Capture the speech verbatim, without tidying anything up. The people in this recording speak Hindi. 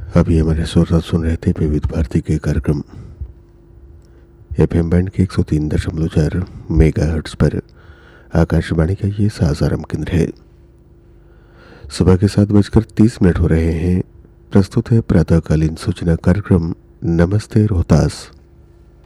अभी हमारे श्रोता सुन रहे थे विविध भारती के कार्यक्रम एफएम बैंड के एक सौ तीन दशमलव चार मेगा हर्ट्ज पर आकाशवाणी का ये सासाराम केंद्र है। सुबह के सात बजकर तीस मिनट हो रहे हैं। प्रस्तुत है प्रातःकालीन सूचना कार्यक्रम नमस्ते रोहतास।